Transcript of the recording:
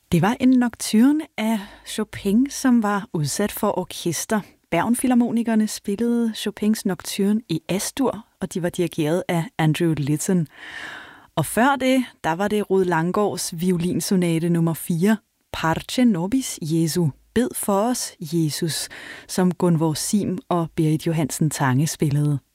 Det var en nocturne af Chopin, som var udsat for orkester. Bergenfilharmonikerne spillede Chopins nocturne i Astur, og de var dirigeret af Andrew Litton. Og før det, der var det Rued Langgaards violinsonate nummer 4, Parce nobis Jesu, Bed for os, Jesus, som Gunvor Sim og Berit Johansen Tange spillede.